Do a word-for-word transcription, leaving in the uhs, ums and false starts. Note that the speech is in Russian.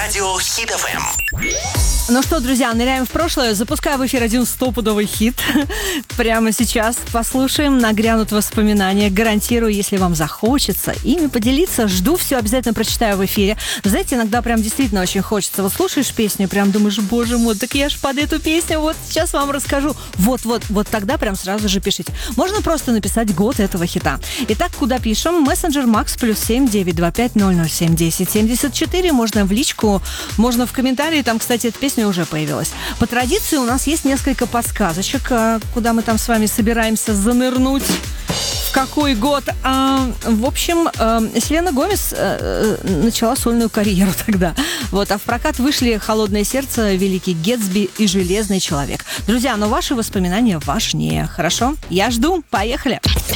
Радио Хит эф эм. Ну что, друзья, ныряем в прошлое. Запускаю в эфир один стопудовый хит. Прямо сейчас послушаем, нагрянут воспоминания. Гарантирую, если вам захочется ими поделиться, жду, все обязательно прочитаю в эфире. Знаете, иногда прям действительно очень хочется. Вот слушаешь песню, прям думаешь, боже мой, так я ж под эту песню вот сейчас вам расскажу. Вот-вот, вот тогда прям сразу же пишите. Можно просто написать год этого хита. Итак, куда пишем? Мессенджер Макс плюс семь девять два пять ноль ноль семь десять семьдесят четыре. Можно в личку, можно в комментарии. Там, кстати, эта песня уже появилась. По традиции у нас есть несколько подсказочек, куда мы там с вами собираемся занырнуть. В какой год? А, в общем, а, Селена Гомес а, начала сольную карьеру тогда. Вот, а в прокат вышли «Холодное сердце», «Великий Гэтсби» и «Железный человек». Друзья, но ваши воспоминания важнее, хорошо? Я жду. Поехали!